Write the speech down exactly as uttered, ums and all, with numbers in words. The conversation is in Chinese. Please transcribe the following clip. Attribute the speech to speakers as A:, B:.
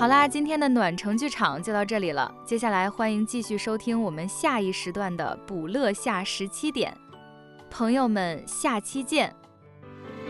A: 好啦，今天的暖城剧场就到这里了，接下来欢迎继续收听我们下一时段的补乐下十七点。朋友们，下期见。